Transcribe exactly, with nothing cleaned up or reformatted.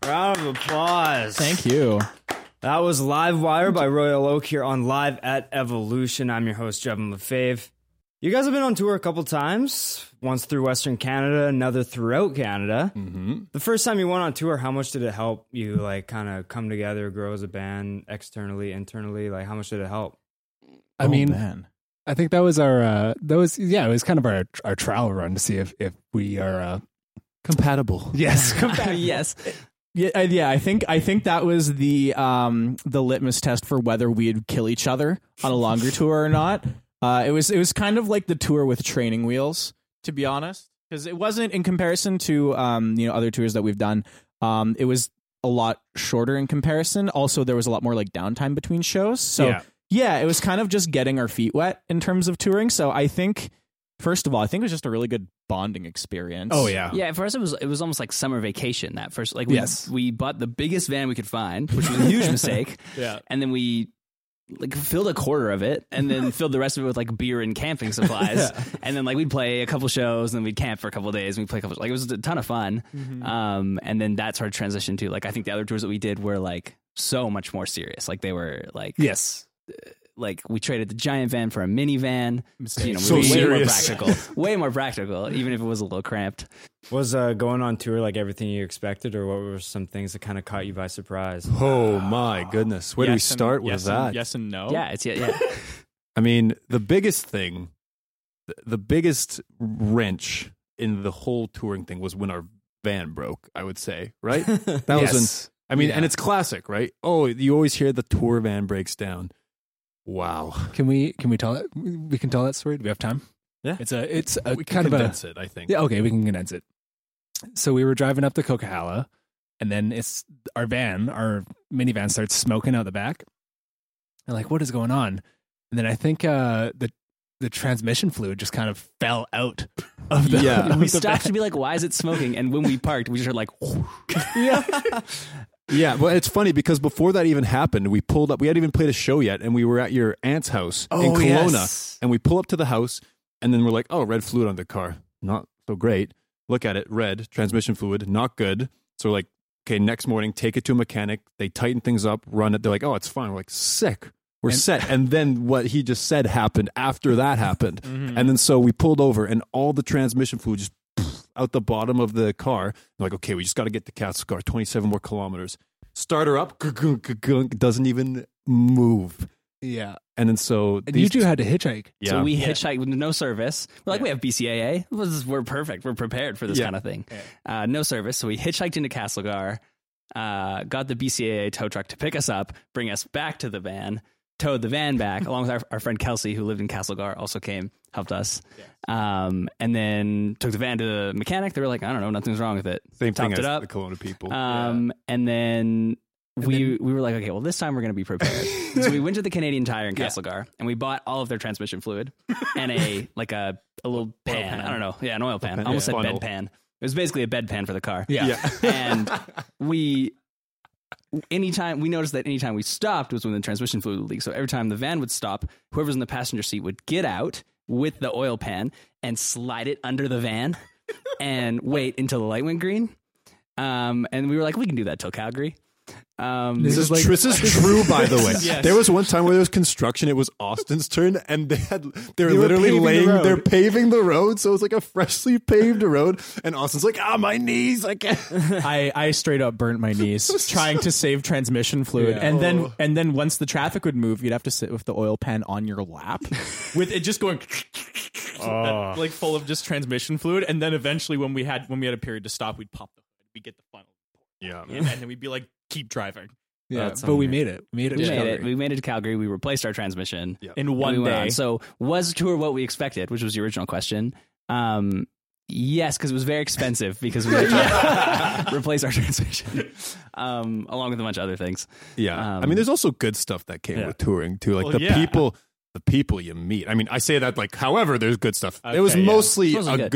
Round of applause. Thank you. That was Live Wire by Royal Oak here on Live at Evolution. I'm your host, Jevin Lefebvre. You guys have been on tour a couple times, once through Western Canada, another throughout Canada. Mm-hmm. The first time you went on tour, how much did it help you like kind of come together, grow as a band, externally, internally? Like how much did it help? I Oh, mean, man. I think that was our, uh, that was, yeah, it was kind of our our trial run to see if, if we are, uh, Compatible. yes, yes. Yeah, I- yeah. I think I think that was the um the litmus test for whether we'd kill each other on a longer tour or not. Uh, it was it was kind of like the tour with training wheels, to be honest, because it wasn't in comparison to um you know other tours that we've done. Um, it was a lot shorter in comparison. Also, there was a lot more like downtime between shows. So Yeah. yeah, it was kind of just getting our feet wet in terms of touring. So I think, first of all, I think it was just a really good bonding experience. oh yeah. Yeah, for us it was it was almost like summer vacation. That first, like we Yes. we bought the biggest van we could find, which was a huge mistake. Yeah. And then we like filled a quarter of it, and then filled the rest of it with like beer and camping supplies. And then like we'd play a couple shows, and then we'd camp for a couple of days. And we'd play a couple, like it was a ton of fun. Um, and then that sort of transitioned to like I think the other tours that we did were like so much more serious. Like they were like Yes. like we traded the giant van for a minivan. You know, So way serious. more practical, way more practical, even if it was a little cramped. Was uh, going on tour like everything you expected, or what were some things that kind of caught you by surprise? Oh my goodness. Where do we Yes and- start with yes that? And, yes and no. Yeah, it's yeah, yeah. I mean, the biggest thing, the- the biggest wrench in the whole touring thing was when our van broke, I would say, right? That was when, Yes. I mean, Yeah. and it's classic, right? Oh, you always hear the tour van breaks down. Wow. Can we, can we tell it? We can tell that story. Do we have time? Yeah. It's a, it's a We can kind of a, condense it, I think. yeah, okay, we can condense it. So we were driving up to Coquihalla, and then it's our van, our minivan starts smoking out the back. And like, what is going on? And then I think uh, the the transmission fluid just kind of fell out of the. Yeah. of We the stopped van. to be like, "Why is it smoking?" And when we parked, we just heard like, Yeah, well, it's funny because before that even happened, we pulled up. We hadn't even played a show yet, and we were at your aunt's house in Oh, Kelowna. yes. And we pull up to the house, and then we're like, "Oh, red fluid on the car, not so great." Look at it, red transmission fluid, not good. So we're like, okay, next morning, take it to a mechanic. They tighten things up, run it. They're like, "Oh, it's fine." We're like, "Sick, we're And- set." And then what he just said happened after that happened, Mm-hmm. and then so we pulled over, and all the transmission fluid just out the bottom of the car. We're like, okay, we just got to get to Castlegar, twenty-seven more kilometers. Start her up, doesn't even move. Yeah. And then so And these you two had to hitchhike. yeah. So we Yeah. hitchhiked with no service. We're like, Yeah. we have B C A A. This is- We're perfect. We're prepared for this Yeah. kind of thing. Uh, no service. So we hitchhiked into Castlegar, uh, got the B C A A tow truck to pick us up, bring us back to the van, towed the van back, along with our, our friend Kelsey, who lived in Castlegar, also came, helped us. Um, and then took the van to the mechanic. They were like, I don't know, nothing's wrong with it. same thing topped as it up. the Kelowna people. Um, and then we we were like, okay, well, this time we're going to be prepared. So we went to the Canadian Tire in Castlegar, and we bought all of their transmission fluid and a like a a little pan. I don't know, yeah, an oil pan. pan, I almost yeah. said Funnel. bed pan. It was basically a bed pan for the car. Yeah. And we, anytime we noticed that anytime we stopped was when the transmission fluid would leak. So every time the van would stop, whoever's in the passenger seat would get out with the oil pan and slide it under the van and wait until the light went green. Um, and we were like, we can do that till Calgary. Um, This is, like- this is true, by the way. Yes. There was one time where there was construction. It was Austin's turn, and they had they were They were literally paving the laying. road. They're paving the road, so it was like a freshly paved road. And Austin's like, "Ah, my knees!" I can't. I, I straight up burnt my knees trying to save transmission fluid, Yeah. and Oh. then and then once the traffic would move, you'd have to sit with the oil pan on your lap, with it just going Oh. like full of just transmission fluid, and then eventually when we had when we had a period to stop, we'd pop the hood, we'd get the funnel, Yeah, and then we'd be like, keep driving Yeah. That's But we unreal. made it. We made it. we to made it. Calgary. We made it to Calgary. We replaced our transmission. Yeah. in And one we went on. day. So was the tour what we expected, which was the original question? Um, yes, because it was very expensive because we had to replace our transmission, um, along with a bunch of other things. yeah. Um, I mean, there's also good stuff that came yeah. with touring too, like Well, the yeah. people, the people you meet. I mean, I say that like, however, there's good stuff. it was Okay, yeah. mostly Mostly a good.